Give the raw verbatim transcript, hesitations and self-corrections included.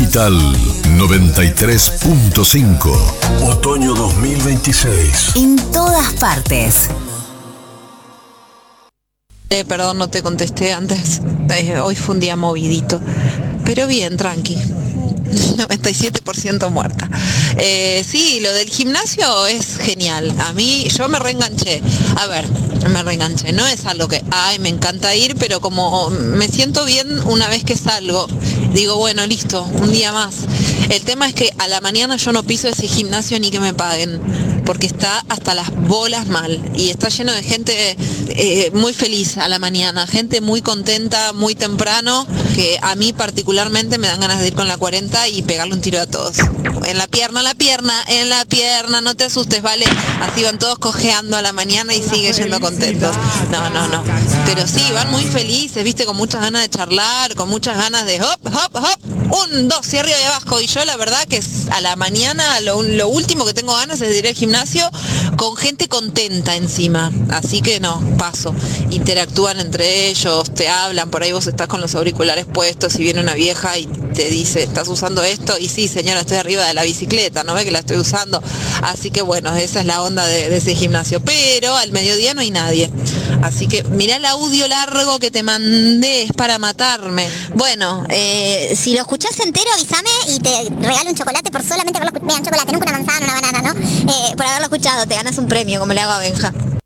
Digital noventa y tres punto cinco. Otoño dos mil veintiséis. En todas partes. Eh, perdón, no te contesté antes. Eh, hoy fue un día movidito. Pero bien, tranqui. noventa y siete por ciento muerta. Eh, sí, lo del gimnasio es genial. A mí, yo me reenganché. A ver, me reenganché. No es algo que, ay, me encanta ir, pero como me siento bien una vez que salgo, digo, bueno, listo, un día más. El tema es que a la mañana yo no piso ese gimnasio ni que me paguen, porque está hasta las bolas mal y está lleno de gente eh, muy feliz a la mañana, gente muy contenta, muy temprano, que a mí particularmente me dan ganas de ir con la cuarenta y pegarle un tiro a todos. En la pierna, en la pierna, en la pierna, no te asustes, ¿vale? Así van todos cojeando a la mañana y sigue yendo contentos. No, no, no. Pero sí, van muy felices, viste, con muchas ganas de charlar, con muchas ganas de hop, hop, hop, un, dos y arriba y abajo. Y yo la verdad que a la mañana lo, lo último que tengo ganas es de ir al gimnasio con gente contenta encima. Así que no, paso. Interactúan entre ellos, te hablan, por ahí vos estás con los auriculares puestos y viene una vieja y te dice, ¿estás usando esto? Y sí, señora, estoy arriba de la bicicleta, ¿no ve que la estoy usando? Así que bueno, esa es la onda de, de ese gimnasio. Pero al mediodía no hay nadie. Así que mirá el audio largo que te mandé, es para matarme. Bueno, eh, si lo escuchás entero, avísame y te regalo un chocolate por solamente haberlo escuchado. Vean, chocolate, nunca una manzana, una banana, ¿no? Eh, por haberlo escuchado, te ganas un premio, como le hago a Benja.